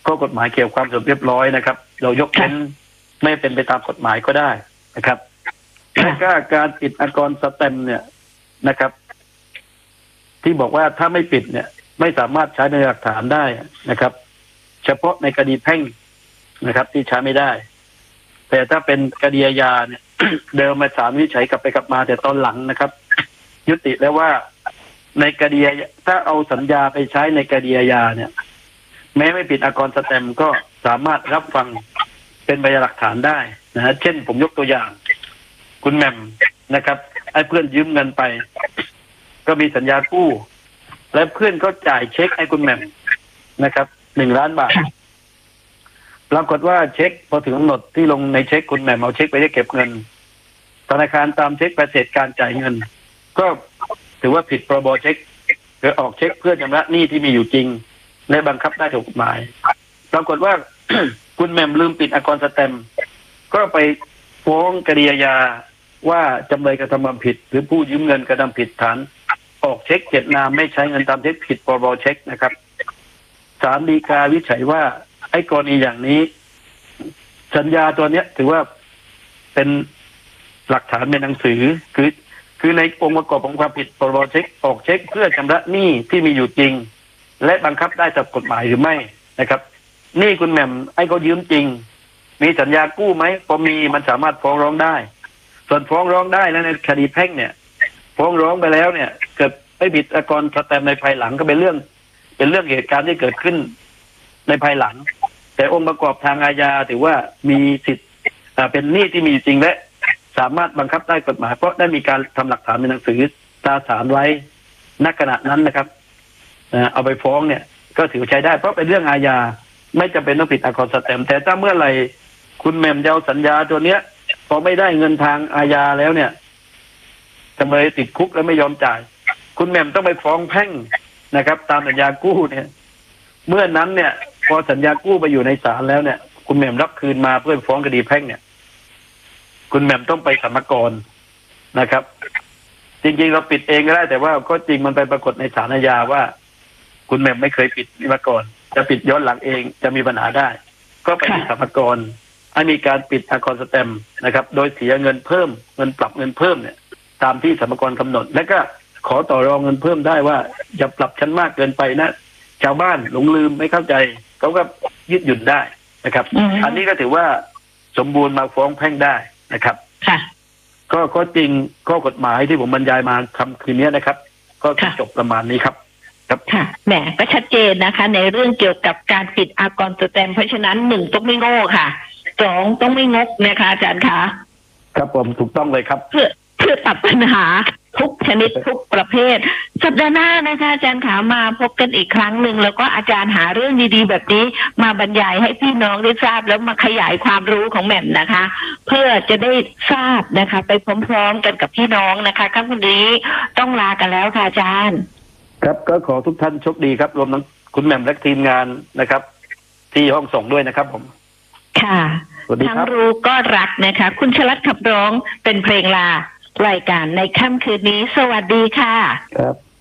ข้อกฎหมายเกี่ยวกับความสงบเรียบร้อยนะครับเรายกเว้นไม่เป็นไปตามกฎหมายก็ได้นะครับและก็การปิดอากรสแตมป์เนี่ยนะครับที่บอกว่าถ้าไม่ปิดเนี่ยไม่สามารถใช้ในหลักฐานได้นะครับเฉพาะในคดีแพ่งนะครับที่ใช้ไม่ได้แต่ถ้าเป็นคดีอาญาเนี่ย เดิมมาศาลวินิจฉัยกลับไปกลับมาแต่ตอนหลังนะครับยุติแล้วว่าในคดีถ้าเอาสัญญาไปใช้ในคดีอาญาเนี่ยแม้ไม่ปิดอากรสแตมป์ก็สามารถรับฟังเป็นพยานหลักฐานได้นะฮะเช่นผมยกตัวอย่างคุณแหม่มนะครับให้เพื่อนยืมเงินไปก็มีสัญญากู้และเพื่อนก็จ่ายเช็คให้คุณแหม่มนะครับ1 ล้านบาทปรากฏว่าเช็คพอถึงกำหนดที่ลงในเช็คคุณแหม่มเอาเช็คไปได้เก็บเงินธนาคารตามเช็คปฏิเสธการจ่ายเงินก็ถือว่าผิดพรบเช็คคือออกเช็คเพื่อชำระหนี้ที่มีอยู่จริงและบังคับได้ถูกกฎหมายปรากฏว่า คุณแหม่มลืมปิดอากรสแตมป์ก็ไปฟ้องคดีอาญาว่าจำเลยกระทำความผิดหรือผู้ยืมเงินกระทำผิดฐานออกเช็คเจตนาไม่ใช้เงินตามเช็คผิดพรบเช็คนะครับศาลฎีกาวินิจฉัยว่าไอ้กรณีอย่างนี้สัญญาตัวเนี้ยถือว่าเป็นหลักฐานเป็นหนังสือคือในองค์ประกอบของความผิดพรบเช็คออกเช็คเพื่อชำระหนี้ที่มีอยู่จริงและบังคับได้ตามกฎหมายหรือไม่นะครับหนี้คุณแหม่มไอ้เขายืมจริงมีสัญญากู้ไหมพอมีมันสามารถฟ้องร้องได้ส่วนฟ้องร้องได้แล้วในคดีแพ่งเนี่ยฟ้องร้องไปแล้วเนี่ยเกิดไม่ผิดอากรสแตมป์ในภายหลังก็เป็นเรื่องเหตุการณ์ที่เกิดขึ้นในภายหลังแต่องค์ประกอบทางอาญาถือว่ามีสิทธิ์เป็นหนี้ที่มีจริงและสามารถบังคับได้กฎหมายเพราะได้มีการทำหลักฐานเป็นหนังสือตราสารไว้ณขณะนั้นนะครับเอาไปฟ้องเนี่ยก็ถือใช้ได้เพราะเป็นเรื่องอาญาไม่จำเป็นต้องผิดอากรสแตมป์แต่ถ้าเมื่อไหร่คุณแหม่มจะเอาสัญญาตัวเนี้ยพอไม่ได้เงินทางอาญาแล้วเนี่ยจำเลยติดคุกแล้วไม่ยอมจ่ายคุณแหม่มต้องไปฟ้องแพ่งนะครับตามสัญญากู้เนี่ยเมื่อนั้นเนี่ยพอสัญญากู้ไปอยู่ในศาลแล้วเนี่ยคุณแหม่มรับคืนมาเพื่อฟ้องคดีแพ่งเนี่ยคุณแหม่มต้องไปสรรพากรนะครับ จริงๆเราปิดเองก็ได้แต่ว่าก็จริงมันไปปรากฏในศาลอาญาว่าคุณแหม่มไม่เคยปิดมาก่อนจะปิดย้อนหลังเองจะมีปัญหาได้ก็ไปที่สรรพากรให้มีการปิดอากรสแตมป์นะครับโดยเสียเงินเพิ่มเงินปรับเงินเพิ่มเนี่ยตามที่สรรพากรกำหนดและก็ขอต่อรองเงินเพิ่มได้ว่าอย่าปรับชั้นมากเกินไปนะชาวบ้านหลงลืมไม่เข้าใจเขาก็ยืดหยุ่นได้นะครับอันนี้ก็ถือว่าสมบูรณ์มาฟ้องแพ่งได้นะครับก็จริงข้อกฎหมายที่ผมบรรยายมาคำคืนนี้นะครับก็จบประมาณนี้ครับค่ะแหมก็ชัดเจนนะคะในเรื่องเกี่ยวกับการปิดอากรสแตมป์เพราะฉะนั้น1ต้องไม่โง่ค่ะ2ต้องไม่งกนะคะอาจารย์คะครับผมถูกต้องเลยครับเพื่อตัดปัญหาทุกชนิดทุกประเภทสัปดาห์หน้านะคะอาจารย์ขามาพบกันอีกครั้งหนึ่งแล้วก็อาจารย์หาเรื่องดีๆแบบนี้มาบรรยายให้พี่น้องได้ทราบแล้วมาขยายความรู้ของแหม่มนะคะเพื่อจะได้ทราบนะคะไปพร้อมๆกันกับพี่น้องนะคะค่ำคืนนี้ต้องลากันแล้วค่ะอาจารย์ครับก็ขอทุกท่านโชคดีครับรวมทั้งคุณแหม่มและทีมงานนะครับที่ห้องส่งด้วยนะครับผมค่ะทั้งรู้ก็รักนะคะคุณชลัดขับร้องเป็นเพลงลารายการในค่ำคืนนี้สวัสดีค่ะครับ